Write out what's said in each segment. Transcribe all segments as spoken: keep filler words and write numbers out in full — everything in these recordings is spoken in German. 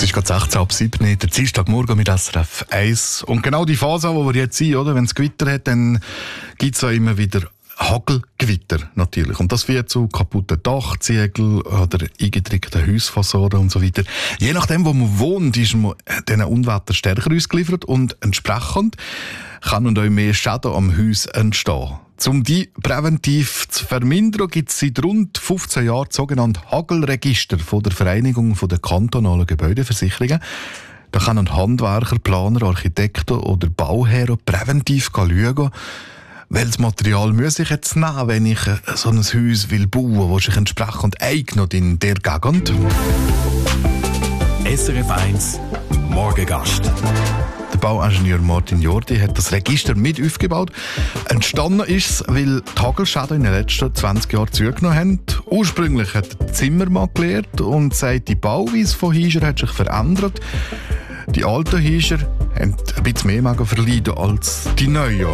Es ist gerade sechzehn ab sieben, der Dienstagmorgen mit S R F eins. Und genau die Phase, wo wir jetzt sind, oder? Wenn es Gewitter hat, dann gibt es ja immer wieder Hagelgewitter natürlich. Und das führt zu kaputten Dachziegeln oder eingedrückten Hausfassaden und so weiter. Je nachdem, wo man wohnt, ist man diesen Unwetter stärker ausgeliefert und entsprechend kann und auch mehr Schäden am Haus entstehen. Um die präventiv zu vermindern, gibt es seit rund fünfzehn Jahren das sogenannte Hagelregister von der Vereinigung der kantonalen Gebäudeversicherungen. Da können Handwerker, Planer, Architekten oder Bauherren präventiv schauen, welches Material muss ich jetzt nehmen, wenn ich so ein Haus will bauen, das sich entsprechend eignet in der Gegend. S R F eins Morgengast. Der Bauingenieur Martin Jordi hat das Register mit aufgebaut. Entstanden ist es, weil die Hagelschäden in den letzten zwanzig Jahren zugenommen haben. Ursprünglich hat der Zimmermann gelehrt und sagt, die Bauweise von Häusern hat sich verändert. Die alten Häuser haben ein bisschen mehr verleiden als die neuen.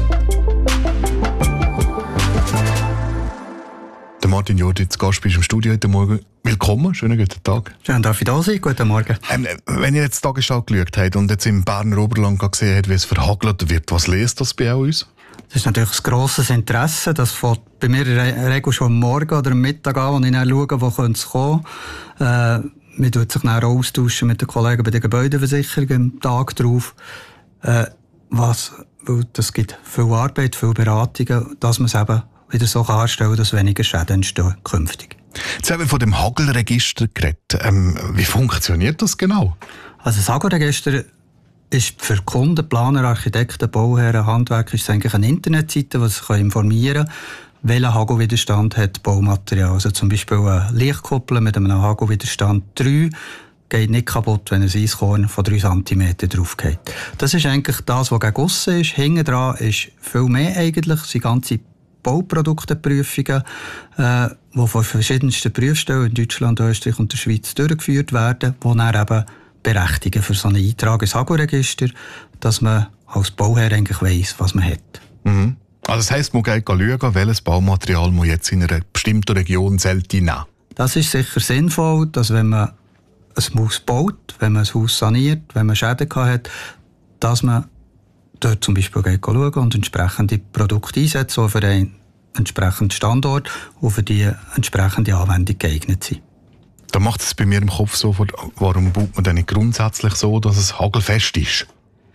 Der Martin Jordi, zu Gast bist im Studio heute Morgen. Willkommen, schönen guten Tag. Schön, darf ich da sein? Guten Morgen. Ähm, wenn ihr jetzt die Tagesschau geschaut habt und jetzt im Berner Oberland gesehen habt, wie es verhagelt wird, was lest das bei uns? Das ist natürlich ein grosses Interesse. Das fängt bei mir in der Regel schon am Morgen oder am Mittag an, wo ich dann schaue, wo könnte es kommen. Äh, man tut sich dann austauschen mit den Kollegen bei der Gebäudeversicherung am Tag drauf. Äh, was, weil das gibt viel Arbeit, viele Beratungen, dass man es eben wieder so anstellen kann, dass weniger Schäden entstehen künftig. Jetzt haben wir von dem Hagelregister geredet. Ähm, wie funktioniert das genau? Also das Hagelregister ist für Kunden, Planer, Architekten, Bauherren, Handwerker ist eigentlich eine Internetseite, die sich informieren kann, welchen Hagelwiderstand hat Baumaterial. Also zum Beispiel eine Lichtkuppel mit einem Hagelwiderstand drei geht nicht kaputt, wenn ein Eiskorn von drei Zentimeter drauf geht. Das ist eigentlich das, was gegen aussen ist. Hinten dran ist viel mehr eigentlich. Die ganze Bauprodukteprüfungen, äh, die von verschiedensten Prüfstellen in Deutschland, Österreich und der Schweiz durchgeführt werden, die dann eben berechtigen für so einen Eintrag ins Hagelregister, dass man als Bauherr eigentlich weiss, was man hat. Mhm. Also das heisst, man geht schauen, welches Baumaterial man jetzt in einer bestimmten Region sollte nehmen. Das ist sicher sinnvoll, dass wenn man ein Haus baut, wenn man ein Haus saniert, wenn man Schäden hat, dass man dort zum Beispiel schauen und entsprechende Produkte einsetzen, die für einen entsprechenden Standort und für die entsprechende Anwendung geeignet sind. Da macht es bei mir im Kopf so, warum baut man denn nicht grundsätzlich so, dass es hagelfest ist?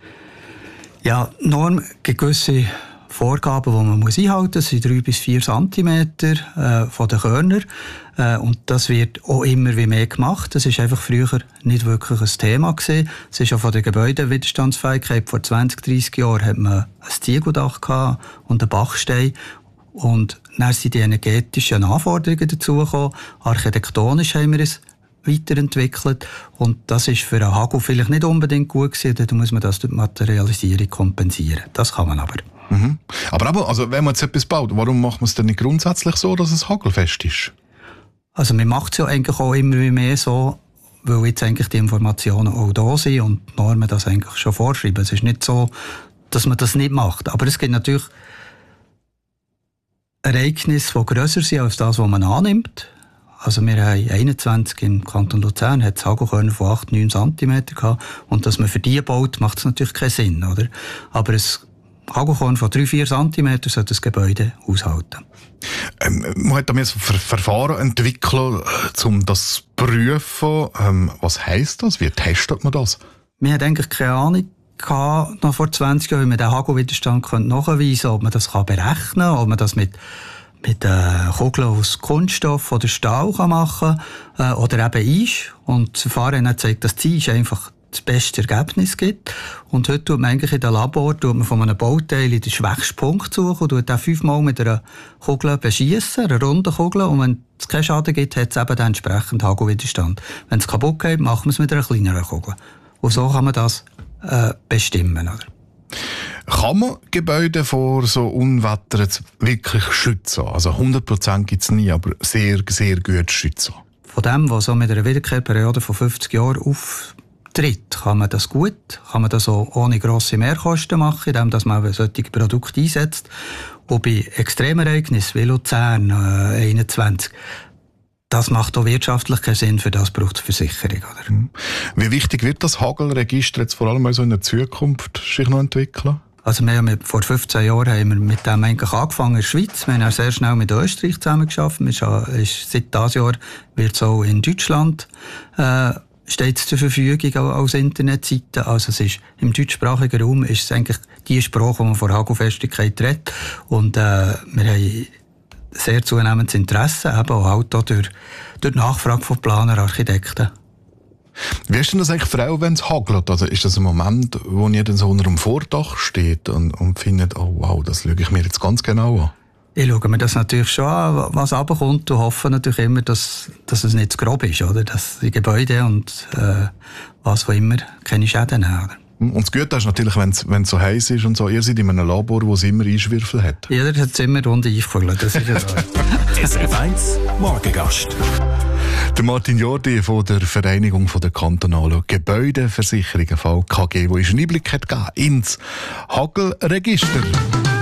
Ja, Norm gibt gewisse Vorgaben, die man muss einhalten muss. Das sind drei bis vier Zentimeter äh, von den Körnern. Äh, und das wird auch immer wie mehr gemacht. Das war einfach früher nicht wirklich ein Thema gewesen. Es ist auch von der Gebäudewiderstandsfähigkeit. Vor zwanzig, dreissig Jahren hat man ein Ziegeldach gehabt und einen Bachstein. Und dann sind die energetischen Anforderungen dazugekommen. Architektonisch haben wir es weiterentwickelt. Und das ist für einen Hagel vielleicht nicht unbedingt gut gewesen. Da muss man das durch die Materialisierung kompensieren. Das kann man aber. Mhm. Aber, aber also, wenn man jetzt etwas baut, warum macht man es denn nicht grundsätzlich so, dass es hagelfest ist? Also man macht es ja eigentlich auch immer mehr so, weil jetzt eigentlich die Informationen auch da sind und die Normen das eigentlich schon vorschreiben. Es ist nicht so, dass man das nicht macht. Aber es gibt natürlich Ereignisse, die grösser sind als das, was man annimmt. Also wir haben einundzwanzig im Kanton Luzern, hat es Hagelkörner von acht, neun Zentimeter gehabt. Und dass man für die baut, macht es natürlich keinen Sinn, oder? Aber es Hagelkorn von drei, vier Zentimeter sollte das Gebäude aushalten. Ähm, man hat da so Ver- Verfahren entwickelt, um das zu prüfen. Ähm, was heisst das? Wie testet man das? Wir hatten eigentlich keine Ahnung gehabt, noch vor zwanzig Jahren, wie man den Hagelwiderstand nachweisen könnte, ob man das berechnen kann, ob man das mit mit äh, Kugeln aus Kunststoff oder Stahl kann machen äh, oder eben Eis. Und das Verfahren hat gezeigt, dass das Eis einfach das beste Ergebnis gibt. Und heute tut man eigentlich in den Labor tut man von einem Bauteil in den schwächsten Punkt suchen und tut den fünfmal mit einer Kugel beschießen, einer runden Kugel. Und wenn es keinen Schaden gibt, hat es eben den entsprechenden Hagelwiderstand. Wenn es kaputt geht, machen wir es mit einer kleineren Kugel. Und so kann man das äh, bestimmen. Oder? Kann man Gebäude vor so Unwettern wirklich schützen? Also hundert Prozent gibt es nie, aber sehr, sehr gut schützen. Von dem, was so mit einer Wiederkehrperiode von fünfzig Jahren auftritt, kann man das gut, kann man das auch ohne grosse Mehrkosten machen, indem man solche Produkte einsetzt. Und bei Extremereignissen wie Luzern äh, einundzwanzig, das macht auch wirtschaftlich keinen Sinn, für das braucht es Versicherung. Oder? Wie wichtig wird das Hagelregister jetzt vor allem also in der Zukunft sich noch entwickeln? Also wir haben vor fünfzehn Jahren haben wir mit dem eigentlich angefangen in der Schweiz. Wir haben auch sehr schnell mit Österreich zusammengearbeitet. Ist, seit diesem Jahr wird es auch in Deutschland äh, steht es zur Verfügung als Internetseite. Also es ist, im deutschsprachigen Raum ist es eigentlich die Sprache, wo man von Hagelfestigkeit redet. Und äh, wir haben sehr zunehmendes Interesse, eben auch halt durch, durch die Nachfrage von Planer, Architekten. Wie ist denn das eigentlich Frau, wenn es hagelt? Also ist das ein Moment, wo ihr dann so unter dem Vordach steht und, und findet, oh wow, das schaue ich mir jetzt ganz genau an? Ich schaue mir das natürlich schon an, was runterkommt, und hoffe natürlich immer, dass, dass es nicht zu grob ist, oder? Dass die Gebäude und äh, was auch immer keine Schäden haben. Oder? Und das Gute ist natürlich, wenn es so heiß ist und so, ihr seid in einem Labor, wo es immer Einschwürfel hat. Jeder hat immer runde Einfälle, das ist ja so. S R F eins Morgengast. Der Martin Jordi von der Vereinigung der kantonalen Gebäudeversicherungen V K G, der einen Einblick hat ins Hagelregister.